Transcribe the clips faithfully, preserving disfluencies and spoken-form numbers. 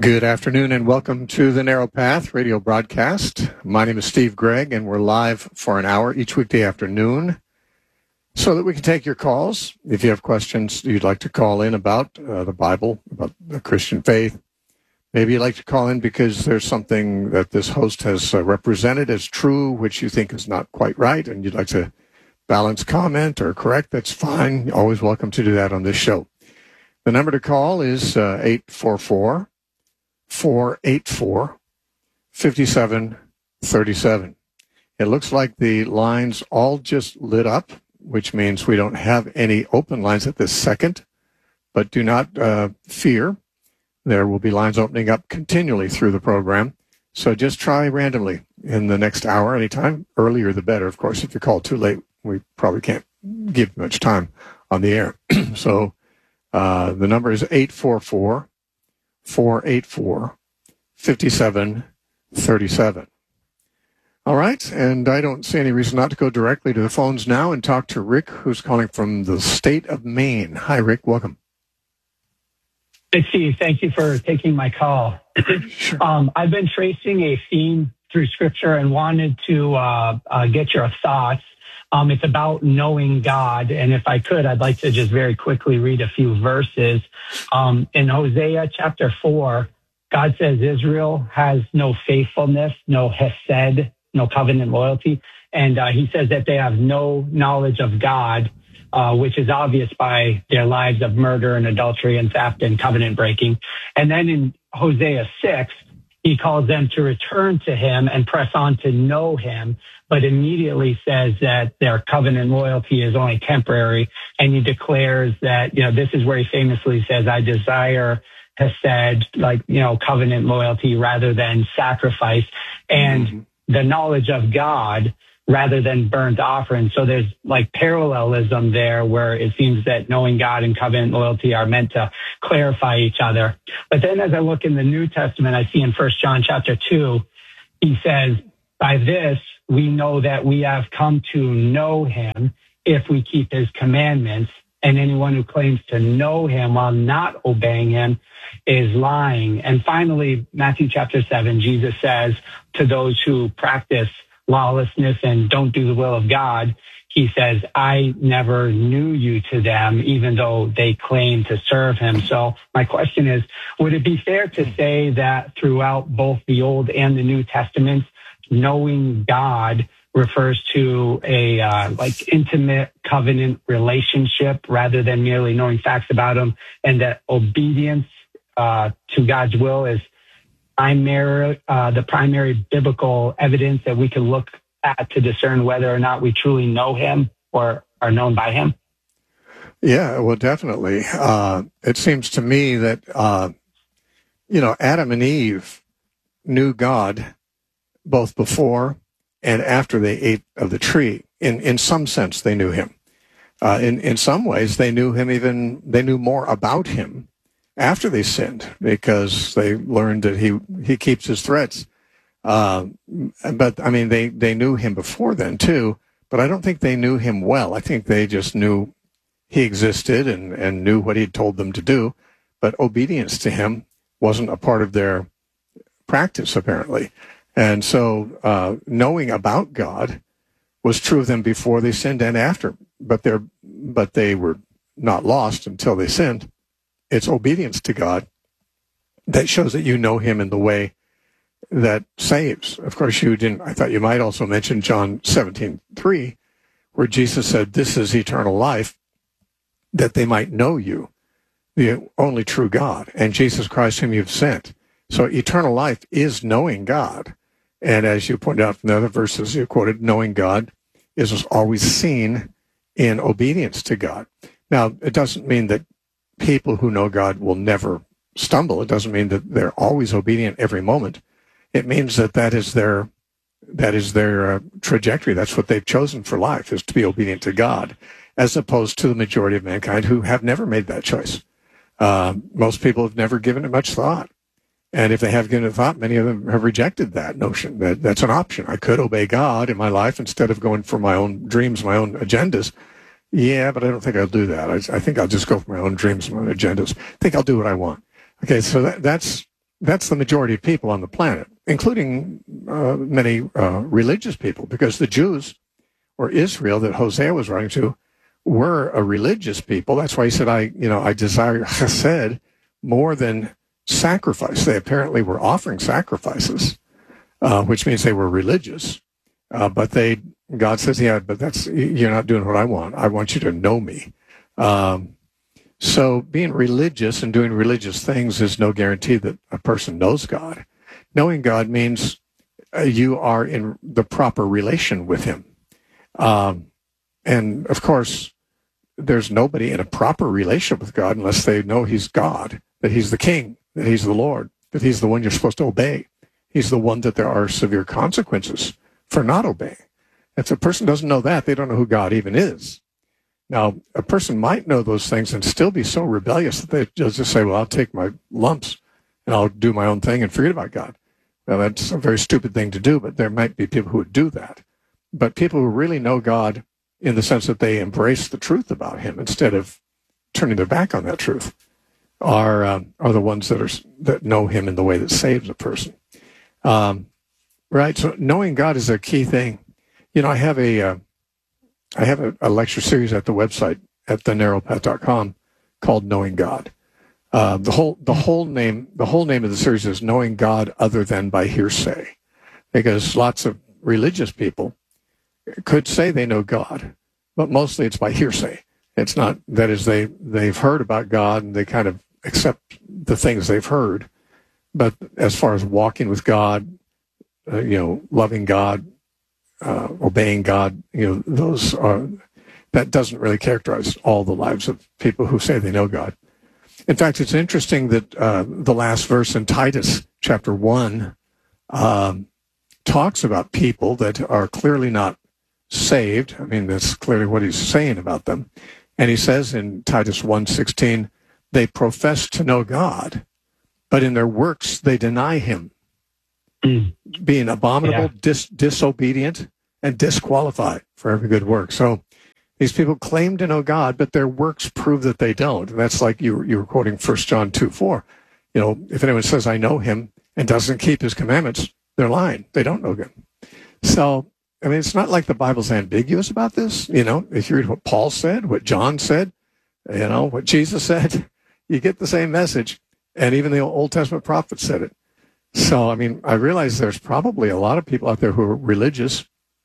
Good afternoon and welcome to the Narrow Path radio broadcast. My name is Steve Gregg and we're live for an hour each weekday afternoon so that we can take your calls. If you have questions you'd like to call in about uh, the Bible, about the Christian faith, maybe you'd like to call in because there's something that this host has uh, represented as true, which you think is not quite right, and you'd like to balance comment or correct, that's fine. You're always welcome to do that on this show. The number to call is uh, eight four four, four eight four, five seven three seven. It looks like the lines all just lit up, which means we don't have any open lines at this second, but do not uh, fear. There will be lines opening up continually through the program, so just try randomly in the next hour, anytime. Earlier the better, of course. If you call too late, we probably can't give much time on the air. So uh, the number is eight four four, four eight four, five seven three seven. All right, and I don't see any reason not to go directly to the phones now and talk to Rick, who's calling from the state of Maine. Hi, Rick. Welcome. Hey, Steve. Thank you for taking my call. Sure. Um, I've been tracing a theme through Scripture and wanted to uh, uh, get your thoughts. Um, it's about knowing God, and if I could, I'd like to just very quickly read a few verses. Um, in Hosea chapter four, God says Israel has no faithfulness, no hesed, no covenant loyalty, and uh, he says that they have no knowledge of God, uh, which is obvious by their lives of murder and adultery and theft and covenant breaking. And then in Hosea six, he calls them to return to him and press on to know him, but immediately says that their covenant loyalty is only temporary. And he declares that, you know, this is where he famously says, I desire hesed, like, you know, covenant loyalty rather than sacrifice, and mm-hmm. the knowledge of God rather than burnt offerings. So there's like parallelism there where it seems that knowing God and covenant loyalty are meant to clarify each other. But then as I look in the New Testament, I see in First John chapter two, he says, by this, we know that we have come to know him if we keep his commandments, and anyone who claims to know him while not obeying him is lying. And finally, Matthew chapter seven, Jesus says to those who practice lawlessness and don't do the will of God, he says, I never knew you to them, even though they claim to serve him. So my question is, would it be fair to say that throughout both the Old and the New Testaments, knowing God refers to a uh, like intimate covenant relationship rather than merely knowing facts about him, and that obedience uh, to God's will is primary, uh, the primary biblical evidence that we can look at to discern whether or not we truly know him or are known by him? Yeah, well, definitely. Uh, it seems to me that, uh, you know, Adam and Eve knew God both before and after they ate of the tree. In in some sense, they knew him. Uh, in, in some ways, they knew him even, they knew more about him after they sinned, because they learned that he, he keeps his threats. Uh, but, I mean, they, they knew him before then, too, but I don't think they knew him well. I think they just knew he existed and, and knew what he'd told them to do, but obedience to him wasn't a part of their practice, apparently. And so uh, knowing about God was true of them before they sinned and after, but they're, but they were not lost until they sinned. It's obedience to God that shows that you know him in the way that saves. Of course, you didn't, I thought you might also mention John seventeen three, where Jesus said, this is eternal life, that they might know you, the only true God, and Jesus Christ whom you've sent. So eternal life is knowing God. And as you pointed out from the other verses you quoted, knowing God is always seen in obedience to God. Now, it doesn't mean that people who know God will never stumble. It doesn't mean that they're always obedient every moment. It means that that is their that is their uh, trajectory. That's what they've chosen for life, is to be obedient to God, as opposed to the majority of mankind who have never made that choice. Uh, most people have never given it much thought. And if they have given it thought, many of them have rejected that notion that that's an option. I could obey God in my life instead of going for my own dreams, my own agendas. Yeah, but I don't think I'll do that. I, I think I'll just go for my own dreams, my own agendas. I think I'll do what I want. Okay, so that, that's that's the majority of people on the planet, including uh, many uh, religious people, because the Jews or Israel that Hosea was writing to were a religious people. That's why he said, I, you know, I desire chesed more than sacrifice. They apparently were offering sacrifices, uh, which means they were religious. Uh, but they, God says, yeah, but that's, you're not doing what I want. I want you to know me. Um, so being religious and doing religious things is no guarantee that a person knows God. Knowing God means uh, you are in the proper relation with him. Um, and of course, there's nobody in a proper relationship with God unless they know he's God, that he's the king, that he's the Lord, that he's the one you're supposed to obey. He's the one that there are severe consequences for not obeying. If a person doesn't know that, they don't know who God even is. Now, a person might know those things and still be so rebellious that they just say, well, I'll take my lumps and I'll do my own thing and forget about God. Well, that's a very stupid thing to do, but there might be people who would do that. But people who really know God in the sense that they embrace the truth about him instead of turning their back on that truth are um, are the ones that are that know him in the way that saves a person. Um, right? So knowing God is a key thing. You know, I have a uh, I have a, a lecture series at the website at the narrow path dot com called Knowing God. Uh, the whole the whole name the whole name of the series is Knowing God Other Than by Hearsay, because lots of religious people could say they know God, but mostly it's by hearsay. It's not, that is, they they've heard about God and they kind of accept the things they've heard. But as far as walking with God, uh, you know, loving God, uh, obeying God, you know, those are, that doesn't really characterize all the lives of people who say they know God. In fact, it's interesting that uh, the last verse in Titus chapter one um, talks about people that are clearly not saved. I mean, that's clearly what he's saying about them. And he says in Titus one sixteen, they profess to know God, but in their works they deny him, mm. being abominable, yeah. dis- disobedient, and disqualified for every good work. So these people claim to know God, but their works prove that they don't. And that's like you, you were quoting First John two four. You know, if anyone says, I know him, and doesn't keep his commandments, they're lying. They don't know him. So, I mean, it's not like the Bible's ambiguous about this. You know, if you read what Paul said, what John said, you know, what Jesus said, you get the same message. And even the Old Testament prophets said it. So, I mean, I realize there's probably a lot of people out there who are religious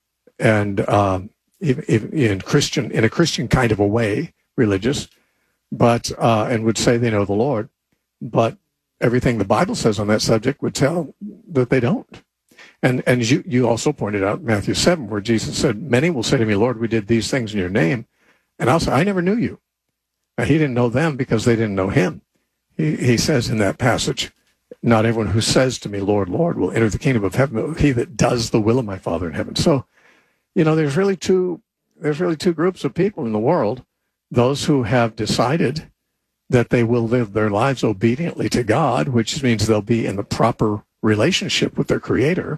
and um, even, even in Christian, in a Christian kind of a way, religious, but uh, and would say they know the Lord, but everything the Bible says on that subject would tell that they don't. And and you, you also pointed out Matthew seven, where Jesus said, many will say to me, Lord, we did these things in your name. And I'll say, I never knew you. Now, he didn't know them because they didn't know him. He, he says in that passage, not everyone who says to me, Lord, Lord, will enter the kingdom of heaven, but he that does the will of my Father in heaven. So, you know, there's really two, there's really two groups of people in the world. Those who have decided that they will live their lives obediently to God, which means they'll be in the proper relationship with their Creator,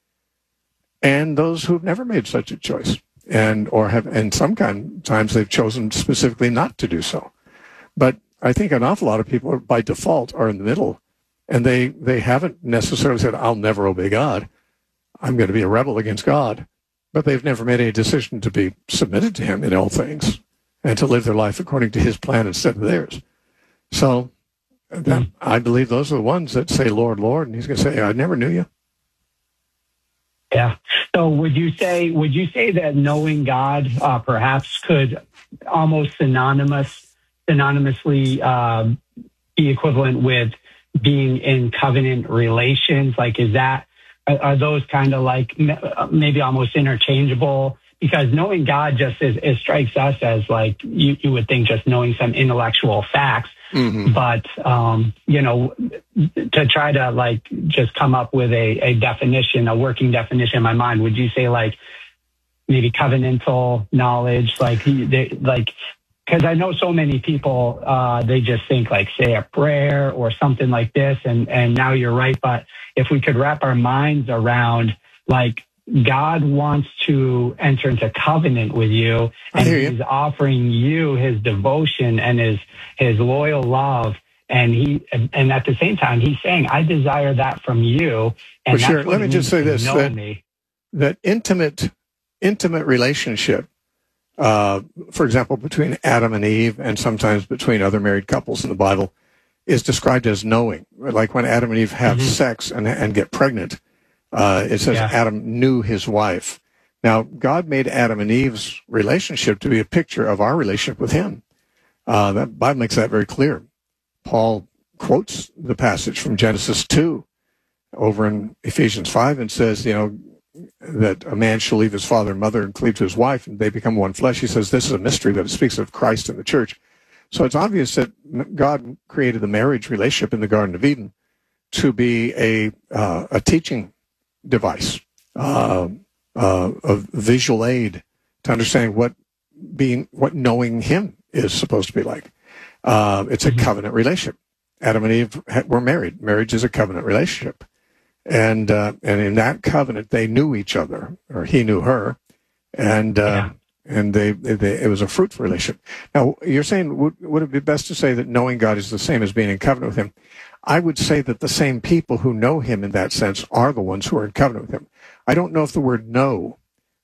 and those who've never made such a choice, and or have, and some kind times they've chosen specifically not to do so. But I think an awful lot of people are, by default, are in the middle, and they they haven't necessarily said, "I'll never obey God. I'm going to be a rebel against God," but they've never made any decision to be submitted to Him in all things and to live their life according to His plan instead of theirs. So, that, I believe those are the ones that say, "Lord, Lord," and He's going to say, "I never knew you." Yeah. So would you say would you say that knowing God uh, perhaps could almost synonymous synonymously uh, be equivalent with being in covenant relations? Like, is that are, are those kind of like maybe almost interchangeable? Because knowing God just is, it strikes us as like you, you would think just knowing some intellectual facts. Mm-hmm. But, um, you know, to try to like just come up with a, a definition, a working definition in my mind, would you say like maybe covenantal knowledge, like, they, like, because I know so many people, uh, they just think like say a prayer or something like this. And, and now you're right. But if we could wrap our minds around like God wants to enter into covenant with you, and He's offering you His devotion and His His loyal love, And he, and, and at the same time, he's saying, I desire that from you. And Well, that's sure. what Let it me just say means to this, know that, me. that intimate, intimate relationship, uh, for example, between Adam and Eve, and sometimes between other married couples in the Bible, is described as knowing. Like when Adam and Eve have Mhm. sex and, and get pregnant, uh, it says Yeah. Adam knew his wife. Now, God made Adam and Eve's relationship to be a picture of our relationship with him. Uh, that Bible makes that very clear. Paul quotes the passage from Genesis two over in Ephesians five and says, you know, that a man shall leave his father and mother and cleave to his wife, and they become one flesh. He says this is a mystery, but it speaks of Christ and the church. So it's obvious that God created the marriage relationship in the Garden of Eden to be a uh, a teaching device, uh, uh, a visual aid to understand what being, what knowing Him is supposed to be like. Uh, it's a covenant relationship. Adam and Eve were married. Marriage is a covenant relationship. And uh, and in that covenant, they knew each other, or he knew her, and uh, Yeah. and they, they it was a fruitful relationship. Now, you're saying, would, would it be best to say that knowing God is the same as being in covenant with Him? I would say that the same people who know Him in that sense are the ones who are in covenant with Him. I don't know if the word know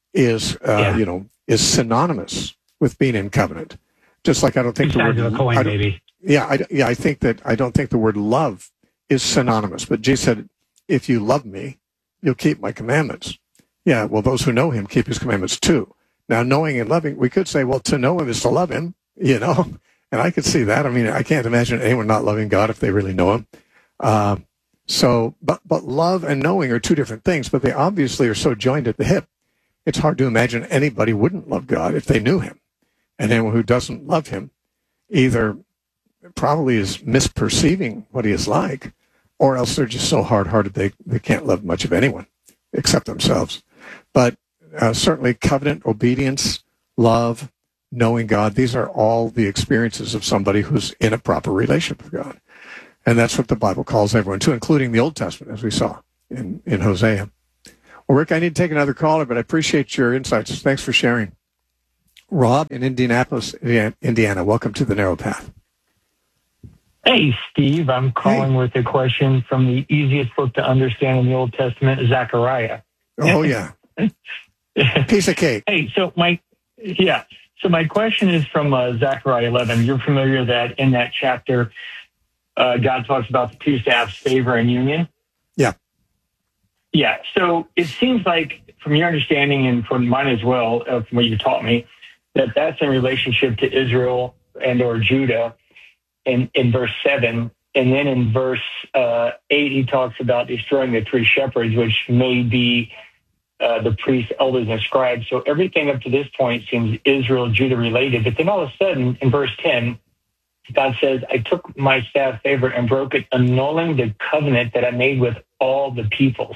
is uh, Yeah. you know is synonymous with being in covenant. Just like I don't think Two the sides word of a coin, I don't- maybe. yeah I, yeah I think that I don't think the word love is synonymous. But Jesus said, if you love me, you'll keep my commandments. Yeah, well, those who know him keep his commandments too. Now, knowing and loving, we could say, well, to know him is to love him, you know, and I could see that. I mean, I can't imagine anyone not loving God if they really know him. Uh, so, but, but love and knowing are two different things, but they obviously are so joined at the hip. It's hard to imagine anybody wouldn't love God if they knew him. And anyone who doesn't love him either probably is misperceiving what he is like, or else they're just so hard-hearted they, they can't love much of anyone except themselves. But uh, certainly covenant, obedience, love, knowing God, these are all the experiences of somebody who's in a proper relationship with God. And that's what the Bible calls everyone to, including the Old Testament, as we saw in, in Hosea. Well, Rick, I need to take another caller, but I appreciate your insights. Thanks for sharing. Rob in Indianapolis, Indiana, welcome to the Narrow Path. Hey, Steve, I'm calling Hey. with a question from the easiest book to understand in the Old Testament, Zechariah. Oh, yeah. Piece of cake. Hey, so my, yeah, so my question is from uh, Zechariah eleven. You're familiar that in that chapter, uh, God talks about the two staffs, favor and union? Yeah. Yeah, so it seems like, from your understanding and from mine as well, uh, from what you taught me, that that's in relationship to Israel and or Judah in, in verse seven. And then in verse uh, eight, he talks about destroying the three shepherds, which may be uh, the priests, elders, and scribes. So everything up to this point seems Israel, Judah related. But then all of a sudden, in verse ten, God says, I took my staff favor and broke it, annulling the covenant that I made with all the peoples.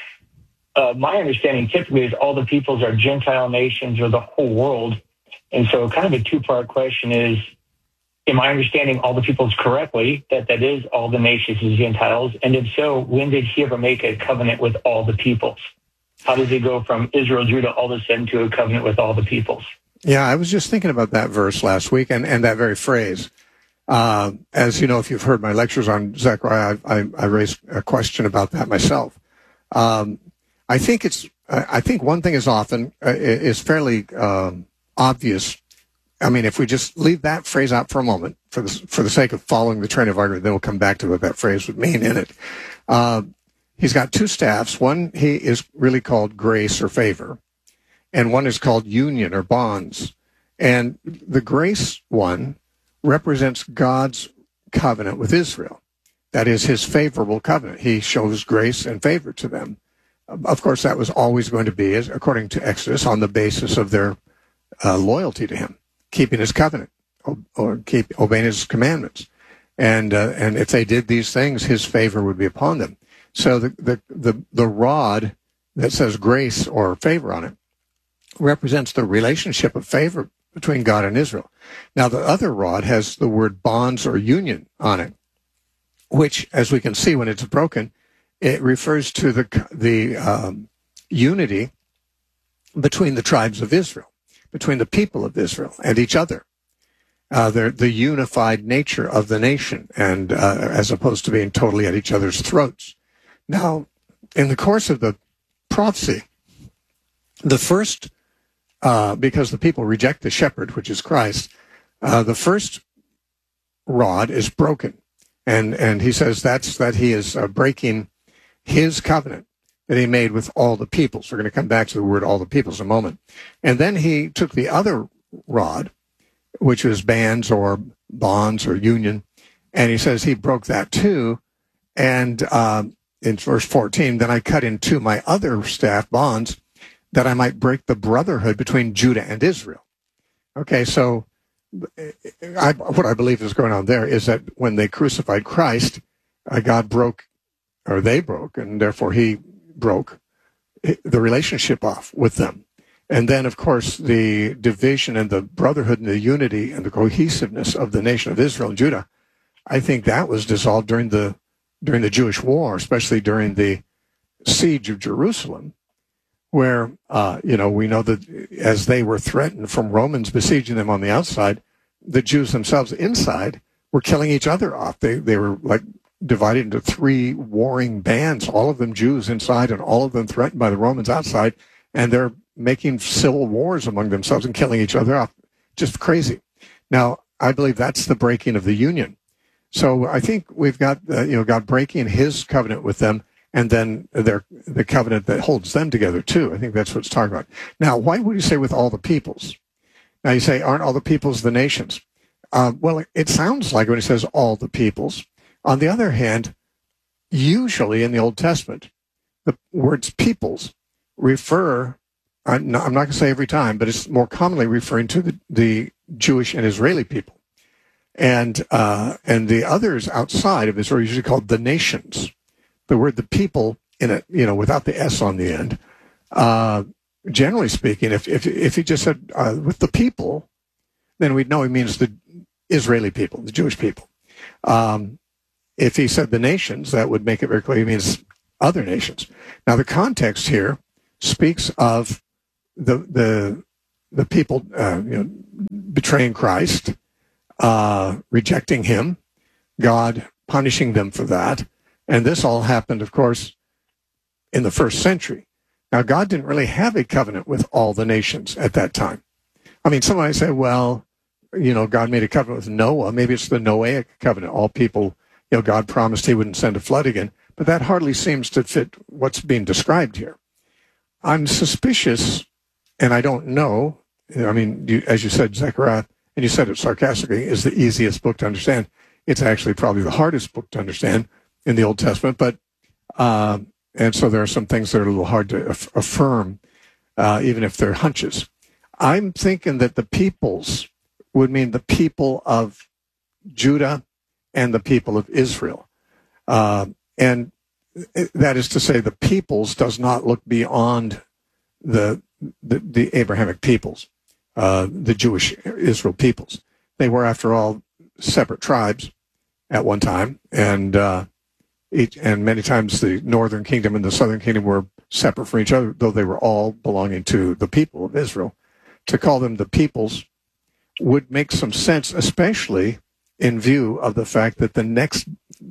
Uh, my understanding typically is all the peoples are Gentile nations or the whole world. And so kind of a two-part question is, am I understanding all the peoples correctly, that that is all the nations and Gentiles? And if so, when did he ever make a covenant with all the peoples? How does he go from Israel, Judah, all of a sudden to a covenant with all the peoples? Yeah, I was just thinking about that verse last week and, and that very phrase. Uh, as you know, if you've heard my lectures on Zechariah, I, I, I raised a question about that myself. Um, I think it's. I think one thing is often uh, is fairly um, obvious. I mean, if we just leave that phrase out for a moment, for the for the sake of following the train of argument, then we'll come back to what that phrase would mean in it. Uh, he's got two staffs. One he is really called grace or favor, and one is called union or bonds. And the grace one represents God's covenant with Israel. That is his favorable covenant. He shows grace and favor to them. Of course, that was always going to be, according to Exodus, on the basis of their uh, loyalty to him, keeping his covenant or keep obeying his commandments. And uh, and if they did these things, his favor would be upon them. So the, the, the, the rod that says grace or favor on it represents the relationship of favor between God and Israel. Now, the other rod has the word bonds or union on it, which, as we can see when it's broken, it refers to the the um, unity between the tribes of Israel, between the people of Israel and each other. uh, the unified nature of the nation, and uh, as opposed to being totally at each other's throats. Now, in the course of the prophecy, the first, uh, because the people reject the shepherd, which is Christ, uh, the first rod is broken. And and he says that's that he is uh, breaking his covenant that he made with all the peoples. We're going to come back to the word all the peoples in a moment. And then he took the other rod, which was bands or bonds or union, and he says he broke that too. And uh, in verse fourteen, then I cut in two my other staff bonds that I might break the brotherhood between Judah and Israel. Okay, so I, what I believe is going on there is that when they crucified Christ, uh, God broke, or they broke, and therefore he broke the relationship off with them. And then, of course, the division and the brotherhood and the unity and the cohesiveness of the nation of Israel and Judah, I think that was dissolved during the during the Jewish war, especially during the siege of Jerusalem, where, uh, you know, we know that as they were threatened from Romans besieging them on the outside, the Jews themselves inside were killing each other off. They they were like divided into three warring bands, all of them Jews inside and all of them threatened by the Romans outside, and they're making civil wars among themselves and killing each other off. Just crazy. Now, I believe that's the breaking of the union. So I think we've got, uh, you know, God breaking his covenant with them, and then their the covenant that holds them together too. I think that's what it's talking about. Now, why would you say with all the peoples? Now you say, aren't all the peoples the nations? Uh, well, it sounds like when it says all the peoples. On the other hand, usually in the Old Testament, the words peoples refer, I'm not, I'm not going to say every time, but it's more commonly referring to the, the Jewish and Israeli people. And uh, and the others outside of Israel are usually called the nations. The word the people in it, you know, without the S on the end. Uh, generally speaking, if if if he just said uh, with the people, then we'd know he means the Israeli people, the Jewish people. Um, if he said the nations, that would make it very clear he means other nations. Now, the context here speaks of the the the people, uh, you know, betraying Christ, uh, rejecting him, God punishing them for that. And this all happened, of course, in the first century. Now, God didn't really have a covenant with all the nations at that time. I mean, somebody say, well, you know, God made a covenant with Noah. Maybe it's the Noahic covenant. All people, you know, God promised he wouldn't send a flood again. But that hardly seems to fit what's being described here. I'm suspicious, and I don't know. I mean, you, as you said, Zechariah, and you said it sarcastically, is the easiest book to understand. It's actually probably the hardest book to understand in the Old Testament. But uh, and so there are some things that are a little hard to aff- affirm, uh, even if they're hunches. I'm thinking that the peoples would mean the people of Judah and the people of Israel. Uh, and that is to say, the peoples does not look beyond the the, the Abrahamic peoples, uh, the Jewish Israel peoples. They were, after all, separate tribes at one time, and uh, each, and many times the northern kingdom and the southern kingdom were separate from each other, though they were all belonging to the people of Israel. To call them the peoples would make some sense, especially in view of the fact that the next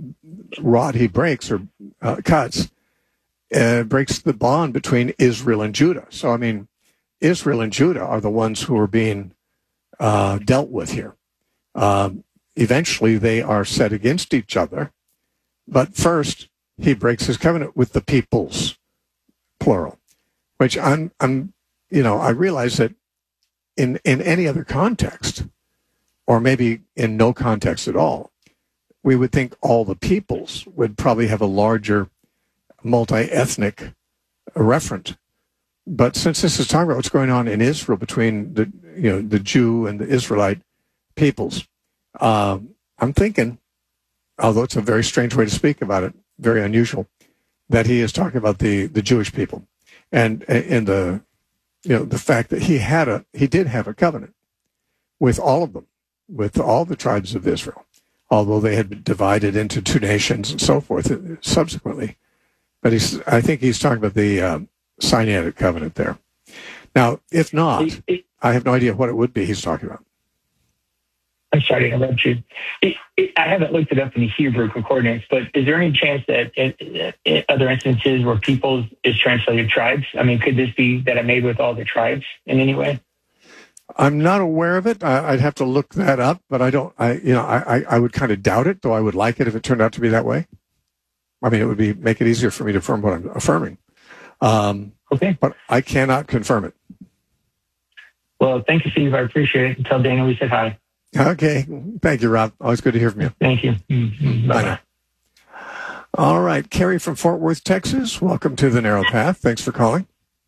rod he breaks or uh, cuts uh, breaks the bond between Israel and Judah. So, I mean, Israel and Judah are the ones who are being uh, dealt with here. Um, eventually, they are set against each other. But first, he breaks his covenant with the peoples, plural, which I'm, I'm, you know, I realize that in, in any other context, or maybe in no context at all, we would think all the peoples would probably have a larger multi-ethnic referent. But since this is talking about what's going on in Israel between the, you know, the Jew and the Israelite peoples, uh, I'm thinking, although it's a very strange way to speak about it, very unusual, that he is talking about the, the Jewish people, and in the, you know, the fact that he had a he did have a covenant with all of them, with all the tribes of Israel, although they had been divided into two nations and so forth subsequently. But he's, I think he's talking about the uh, Sinaitic covenant there. Now, if not, I have no idea what it would be he's talking about. I'm sorry to interrupt you. It, it, I haven't looked it up in the Hebrew concordance, but is there any chance that in, in other instances where peoples is translated tribes? I mean, could this be that I made with all the tribes in any way? I'm not aware of it. I, I'd have to look that up, but I don't. I you know I, I I would kind of doubt it, though. I would like it if it turned out to be that way. I mean, it would be make it easier for me to affirm what I'm affirming. Um, okay, but I cannot confirm it. Well, thank you, Steve. I appreciate it. Tell Daniel we said hi. Okay, thank you, Rob. Always good to hear from you. Thank you. Mm-hmm. Bye now. All right, Kerry from Fort Worth, Texas. Welcome to the Narrow Path. Thanks for calling.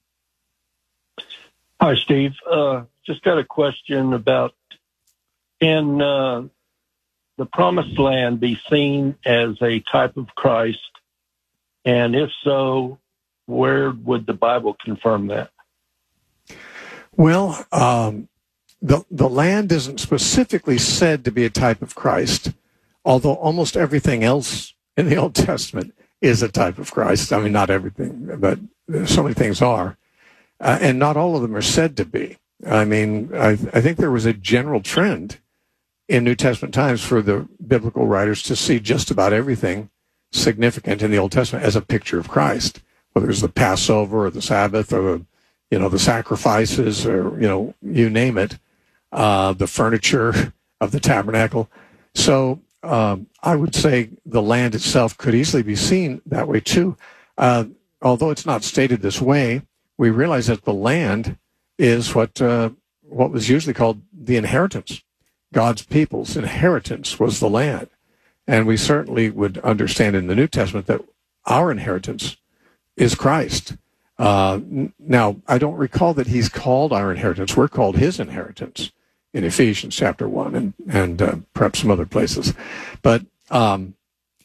Hi, Steve. Uh, just got a question about, can uh, the promised land be seen as a type of Christ? And if so, where would the Bible confirm that? Well, um, the, the land isn't specifically said to be a type of Christ, although almost everything else in the Old Testament is a type of Christ. I mean, not everything, but so many things are. Uh, and not all of them are said to be. I mean, I, I think there was a general trend in New Testament times for the biblical writers to see just about everything significant in the Old Testament as a picture of Christ, whether it's the Passover or the Sabbath or, you know, the sacrifices or, you know, you name it, uh, the furniture of the tabernacle. So um, I would say the land itself could easily be seen that way too. Uh, although it's not stated this way, we realize that the land is what uh, what was usually called the inheritance. God's people's inheritance was the land. And we certainly would understand in the New Testament that our inheritance is Christ. Uh, now, I don't recall that he's called our inheritance. We're called his inheritance in Ephesians chapter one and, and uh, perhaps some other places. But, um,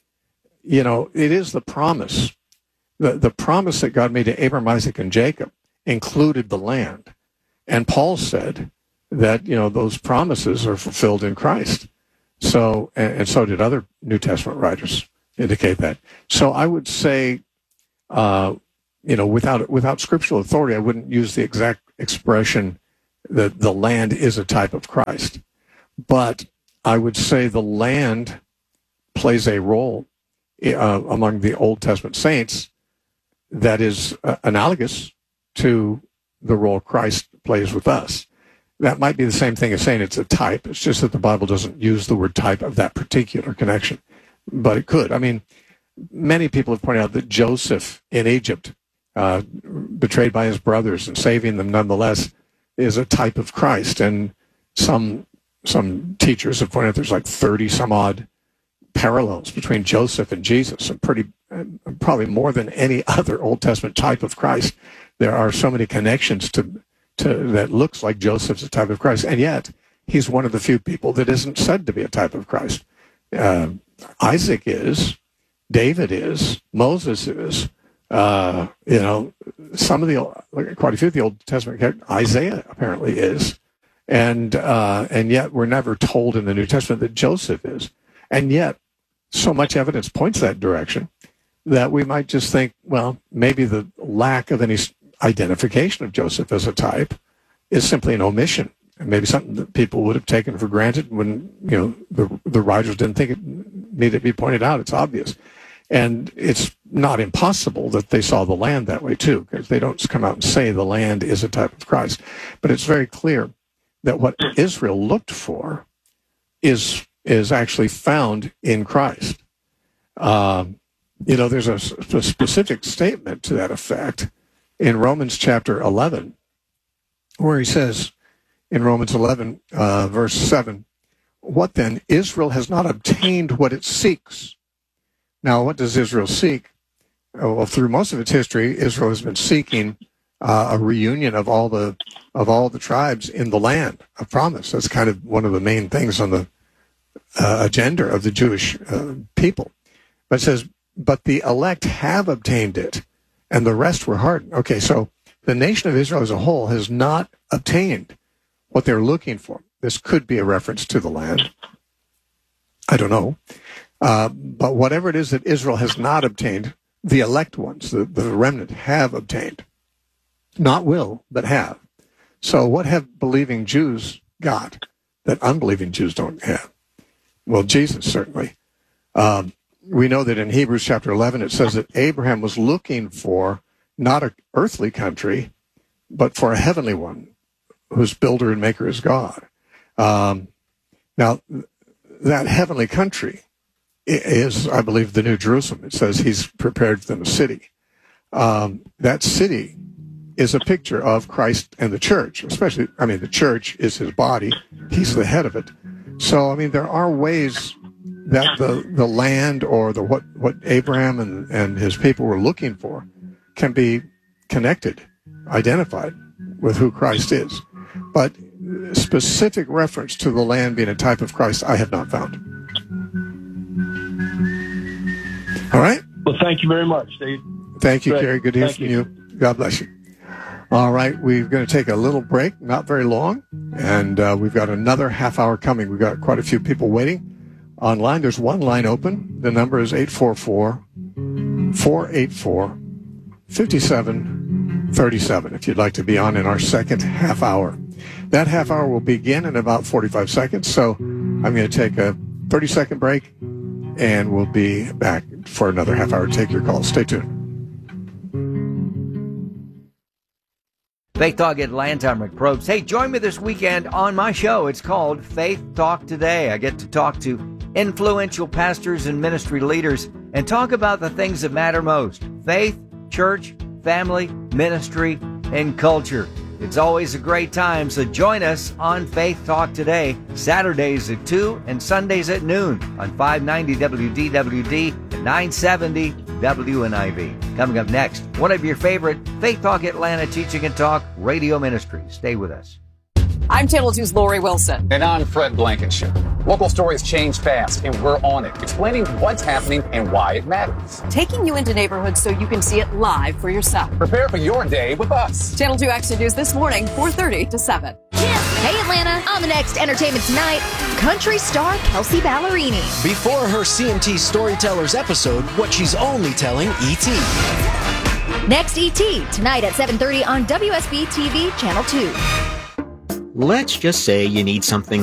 you know, it is the promise. The, the promise that God made to Abraham, Isaac, and Jacob included the land. And Paul said that, you know, those promises are fulfilled in Christ. So, and, and so did other New Testament writers indicate that. So I would say, uh, you know, without without scriptural authority, I wouldn't use the exact expression that the land is a type of Christ. But I would say the land plays a role uh, among the Old Testament saints that is uh, analogous to the role Christ plays with us. That might be the same thing as saying it's a type. It's just that the Bible doesn't use the word type of that particular connection, but it could. I mean, many people have pointed out that Joseph in Egypt, uh, betrayed by his brothers and saving them nonetheless, is a type of Christ. And some some teachers have pointed out there's like thirty some odd parallels between Joseph and Jesus, and pretty probably more than any other Old Testament type of Christ. There are so many connections to, to that looks like Joseph's a type of Christ, and yet he's one of the few people that isn't said to be a type of Christ. Uh, Isaac is, David is, Moses is, uh, you know, some of the, quite a few of the Old Testament, Isaiah apparently is, and uh, and yet we're never told in the New Testament that Joseph is, and yet so much evidence points that direction that we might just think, well, maybe the lack of any identification of Joseph as a type is simply an omission, and maybe something that people would have taken for granted when, you know, the the writers didn't think it needed to be pointed out. It's obvious. And it's not impossible that they saw the land that way too, because they don't come out and say the land is a type of Christ. But it's very clear that what Israel looked for is is actually found in Christ. Um, you know, there's a, a specific statement to that effect in Romans chapter eleven, where he says in Romans eleven, uh, verse seven, "What then? Israel has not obtained what it seeks." Now, what does Israel seek? Well, through most of its history, Israel has been seeking uh, a reunion of all the of all the tribes in the land of promise. That's kind of one of the main things on the uh, agenda of the Jewish uh, people. But it says, "But the elect have obtained it, and the rest were hardened." Okay, so the nation of Israel as a whole has not obtained what they're looking for. This could be a reference to the land. I don't know. Uh, but whatever it is that Israel has not obtained, the elect ones, the, the remnant, have obtained. Not will, but have. So what have believing Jews got? that unbelieving Jews don't have. Well, Jesus certainly. Um, we know that in Hebrews chapter eleven, it says that Abraham was looking for not an earthly country, but for a heavenly one, whose builder and maker is God. Um, now, that heavenly country is, I believe, the New Jerusalem. It says he's prepared for them a city. Um, that city is a picture of Christ and the church, especially, I mean, the church is his body. He's the head of it. So, I mean, there are ways that the, the land or the what, what Abraham and, and his people were looking for can be connected, identified with who Christ is. But specific reference to the land being a type of Christ, I have not found. All right? Well, thank you very much, Steve. Thank you, Great. Gary. Good to hear Thank from you. you. God bless you. All right, we're going to take a little break, not very long, and uh, we've got another half hour coming. We've got quite a few people waiting online. There's one line open. The number is eight four four, four eight four, five seven three seven if you'd like to be on in our second half hour. That half hour will begin in about forty-five seconds, so I'm going to take a thirty-second break, and we'll be back for another half hour to take your calls. Stay tuned. Faith Talk Atlanta, I'm Rick Probst. Hey, join me this weekend on my show. It's called Faith Talk Today. I get to talk to influential pastors and ministry leaders and talk about the things that matter most: faith, church, family, ministry, and culture. It's always a great time, so join us on Faith Talk Today, Saturdays at two and Sundays at noon on five ninety W D W D and nine seventy W N I V. Coming up next, one of your favorite Faith Talk Atlanta teaching and talk radio ministries. Stay with us. I'm Channel two's Lori Wilson. And I'm Fred Blankenship. Local stories change fast, and we're on it, explaining what's happening and why it matters. Taking you into neighborhoods so you can see it live for yourself. Prepare for your day with us. Channel two Action News this morning, four thirty to seven. Hey Atlanta, on the next Entertainment Tonight, country star Kelsey Ballerini. Before her C M T Storytellers episode, what she's only telling E T. Next E T, tonight at seven thirty on W S B T V Channel two. Let's just say you need something